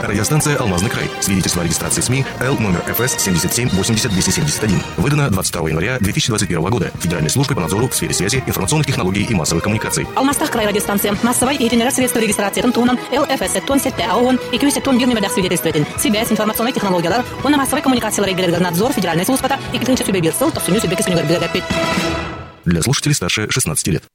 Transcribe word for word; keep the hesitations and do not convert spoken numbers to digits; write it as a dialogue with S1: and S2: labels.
S1: Радиостанция «Алмазный край». Свидетельство о регистрации СМИ Л номер эф эс семьдесят семь восемьдесят двести семьдесят один. Выдано двадцать второго января две тысячи двадцать первого года Федеральной службой по надзору в сфере связи, информационных технологий и массовых коммуникаций.
S2: Алмастах край радиостанция. Массовой и средства регистрации тунан Л эф эс тон сетте аон и кюсе тон бир нөмердәк свидетельствователь. Связь, информационные технологиялар, оны массовой коммуникациялар игілердер надзор Федеральной службата и китинче сүбе бир сыл, тофсуню сүбе кескенігер білер.
S1: Для слушателей старше шестнадцати лет.